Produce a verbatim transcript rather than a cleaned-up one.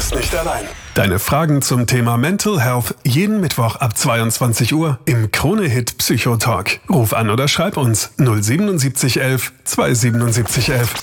bist nicht allein. Deine Fragen zum Thema Mental Health jeden Mittwoch ab zweiundzwanzig Uhr im Krone-Hit Psychotalk. Ruf an oder schreib uns null sieben sieben eins eins zwei sieben sieben eins eins.